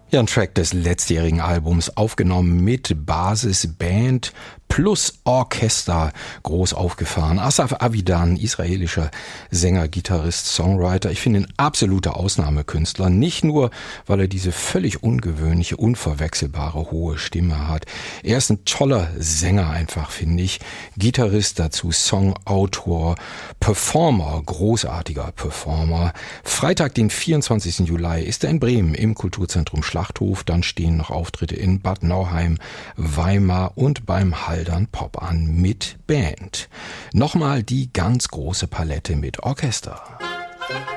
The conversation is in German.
Ja, ein Track des letztjährigen Albums, aufgenommen mit Basisband plus Orchester, groß aufgefahren. Asaf Avidan, israelischer Sänger, Gitarrist, Songwriter. Ich finde ihn absoluter Ausnahmekünstler. Nicht nur, weil er diese völlig ungewöhnliche, unverwechselbare, hohe Stimme hat. Er ist ein toller Sänger einfach, finde ich. Gitarrist dazu, Songautor, Performer, großartiger Performer. Freitag, den 24. Juli, ist er in Bremen im Kulturzentrum Schlachthof. Dann stehen noch Auftritte in Bad Nauheim, Weimar und beim Haldern Pop an mit Band. Nochmal die ganz große Palette mit Orchester.